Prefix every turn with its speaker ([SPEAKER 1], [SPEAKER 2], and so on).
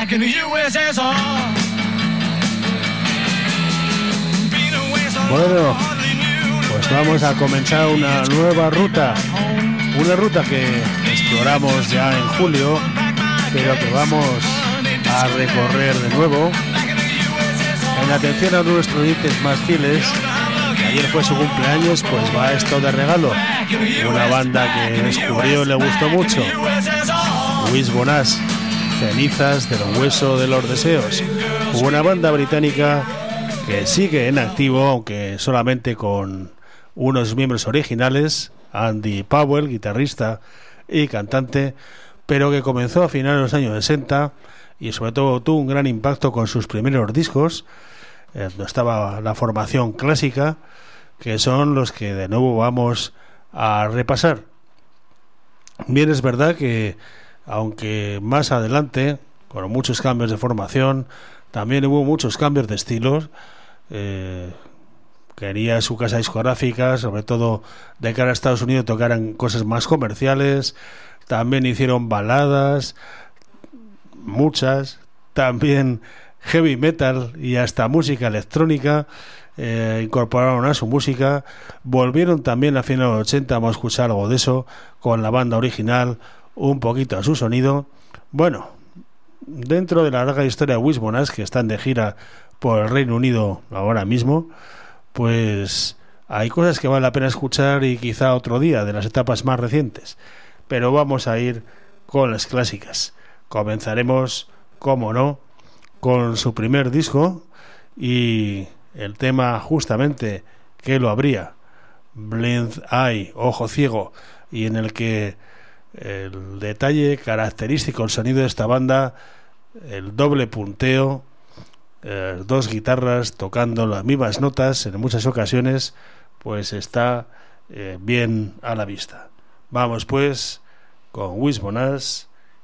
[SPEAKER 1] Bueno, pues vamos a comenzar una nueva ruta. Una ruta que exploramos ya en julio, pero que vamos a recorrer de nuevo. En atención a nuestros oyentes más fieles, que ayer fue su cumpleaños, pues va esto de regalo. Una banda que descubrió y le gustó mucho. Wishbone Ash, Cenizas del Hueso de los Deseos. Una banda británica que sigue en activo, aunque solamente con unos miembros originales, Andy Powell, guitarrista y cantante, pero que comenzó a finales de los años 60 y sobre todo tuvo un gran impacto con sus primeros discos, donde estaba la formación clásica, que son los que de nuevo vamos a repasar. Bien, es verdad que aunque más adelante, con muchos cambios de formación, también hubo muchos cambios de estilos. Quería su casa discográfica, sobre todo de cara a Estados Unidos, tocaran cosas más comerciales. También hicieron baladas, muchas, también heavy metal y hasta música electrónica. Incorporaron a su música. Volvieron también a finales de los 80, vamos a escuchar algo de eso con la banda original, un poquito a su sonido. Bueno, dentro de la larga historia de Wishbone Ash, que están de gira por el Reino Unido ahora mismo, pues hay cosas que vale la pena escuchar y quizá otro día de las etapas más recientes, pero vamos a ir con las clásicas. Comenzaremos, como no, con su primer disco y el tema justamente que lo abría, Blind Eye, Ojo Ciego, y en el que el detalle característico, el sonido de esta banda, el doble punteo, dos guitarras tocando las mismas notas en muchas ocasiones, pues está bien a la vista. Vamos pues con Wishbone Ash,